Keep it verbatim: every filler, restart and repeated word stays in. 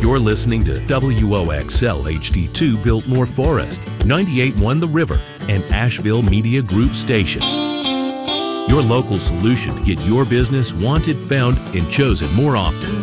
You're listening to W O X L H D two Biltmore Forest, ninety-eight point one The River, and Asheville Media Group Station. Your local solution to get your business wanted, found, and chosen more often.